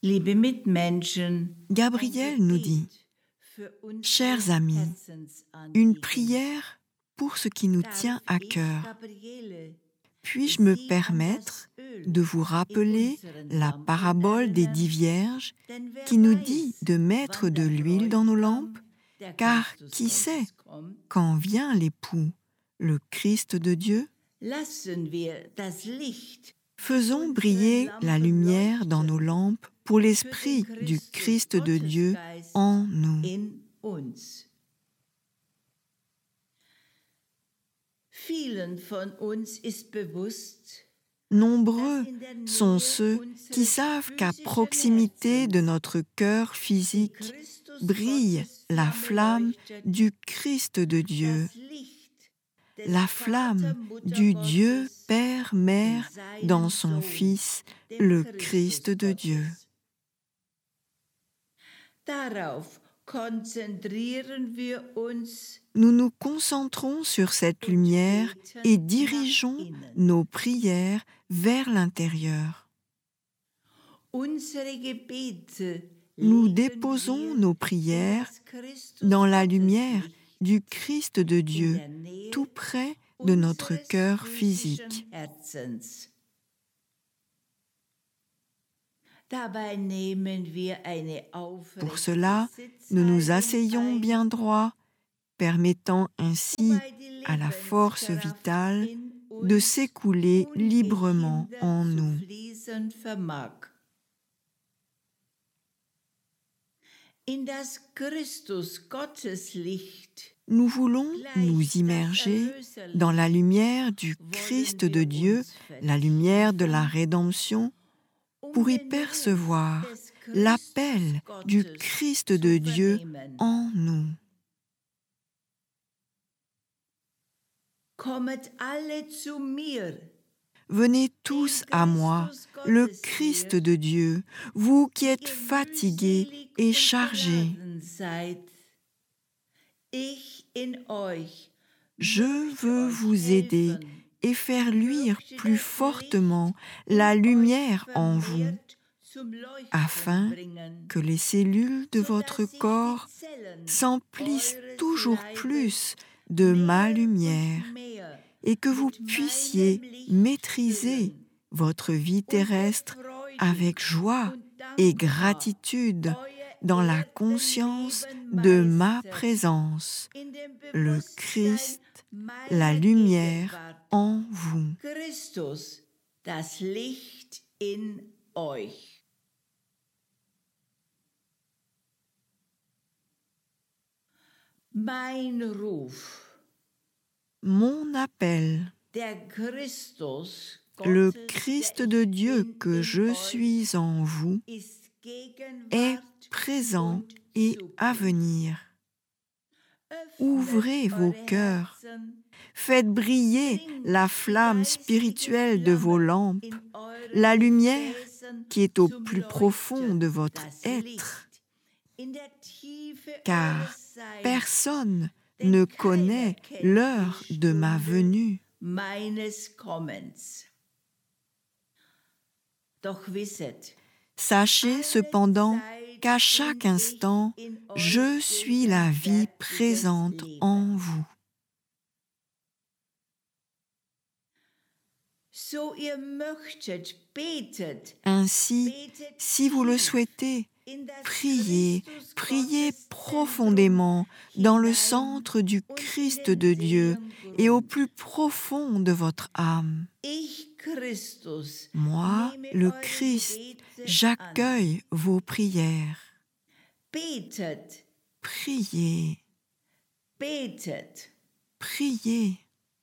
Gabriel nous dit, « Chers amis, une prière pour ce qui nous tient à cœur. Puis-je me permettre de vous rappeler la parabole des 10 vierges qui nous dit de mettre de l'huile dans nos lampes, car qui sait quand vient l'époux, le Christ de Dieu? Faisons briller la lumière dans nos lampes pour l'Esprit du Christ de Dieu en nous. » Nombreux sont ceux qui savent qu'à proximité de notre cœur physique brille la flamme du Christ de Dieu, la flamme du Dieu Père-Mère dans son Fils, le Christ de Dieu. Nous nous concentrons sur cette lumière et dirigeons nos prières vers l'intérieur. Nous déposons nos prières dans la lumière du Christ de Dieu, tout près de notre cœur physique. Pour cela, nous nous asseyons bien droit, permettant ainsi à la force vitale de s'écouler librement en nous. Nous voulons nous immerger dans la lumière du Christ de Dieu, la lumière de la rédemption, pour y percevoir l'appel du Christ de Dieu en nous. Venez tous à moi, le Christ de Dieu, vous qui êtes fatigués et chargés. Je veux vous aider et faire luire plus fortement la lumière en vous, afin que les cellules de votre corps s'emplissent toujours plus de ma lumière et que vous puissiez maîtriser votre vie terrestre avec joie et gratitude dans la conscience de ma présence, le Christ, la lumière en vous. Mon appel, le Christ de Dieu que je suis en vous, est présent et à venir. Ouvrez vos cœurs, faites briller la flamme spirituelle de vos lampes, la lumière qui est au plus profond de votre être, car personne ne connaît l'heure de ma venue. Sachez cependant qu'à chaque instant, je suis la vie présente en vous. Ainsi, si vous le souhaitez, priez, priez profondément dans le centre du Christ de Dieu et au plus profond de votre âme. Moi, le Christ, j'accueille vos prières. Priez, priez.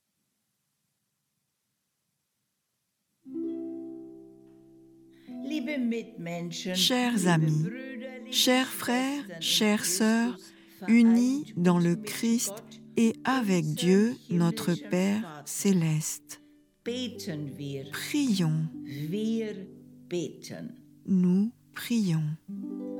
Chers amis, chers frères, chères sœurs, unis dans le Christ et avec Dieu, notre Père céleste, prions. Nous prions.